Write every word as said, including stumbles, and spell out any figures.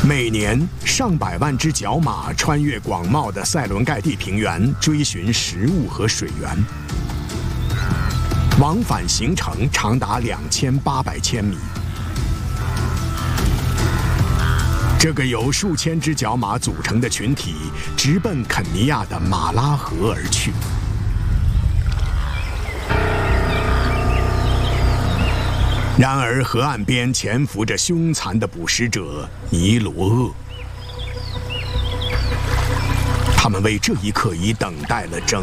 每年上百万只角马穿越广袤的塞伦盖蒂平原，追寻食物和水源，往返行程长达两千八百千米。这个由数千只角马组成的群体，直奔肯尼亚的马拉河而去。然而，河岸边潜伏着凶残的捕食者尼罗鳄，他们为这一刻已等待了整